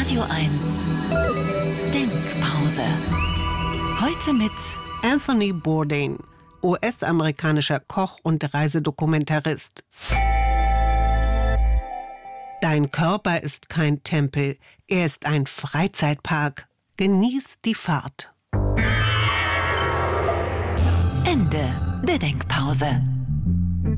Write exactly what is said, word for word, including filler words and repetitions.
Radio eins Denkpause. Heute mit Anthony Bourdain, U S-amerikanischer Koch und Reisedokumentarist. Dein Körper ist kein Tempel, er ist ein Freizeitpark. Genieß die Fahrt. Ende der Denkpause.